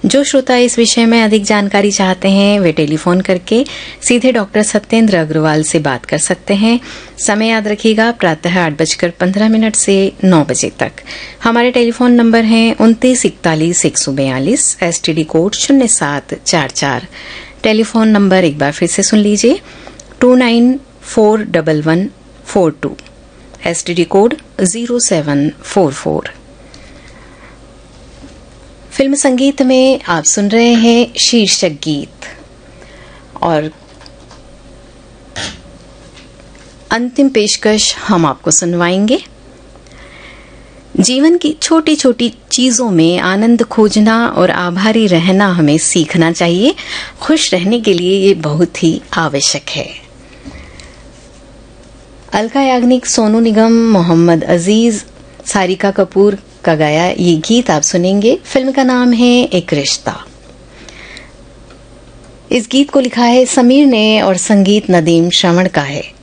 जो श्रोता इस विषय में अधिक जानकारी चाहते हैं वे टेलीफोन करके सीधे डॉक्टर सत्येंद्र अग्रवाल से बात कर सकते हैं। समय याद रखिएगा, प्रातः 8:15 से 9 बजे तक। हमारे टेलीफोन नंबर हैं 294142, STD कोड 0744। टेलीफोन नंबर एक बार फिर से सुन लीजिए, 294142, STD कोड 0744। फिल्म संगीत में आप सुन रहे हैं शीर्षक गीत और अंतिम पेशकश हम आपको सुनवाएंगे। जीवन की छोटी छोटी चीजों में आनंद खोजना और आभारी रहना हमें सीखना चाहिए। खुश रहने के लिए ये बहुत ही आवश्यक है। अलका याग्निक, सोनू निगम, मोहम्मद अजीज, सारिका कपूर का गाया ये गीत आप सुनेंगे। फिल्म का नाम है एक रिश्ता। इस गीत को लिखा है समीर ने और संगीत नदीम श्रवण का है।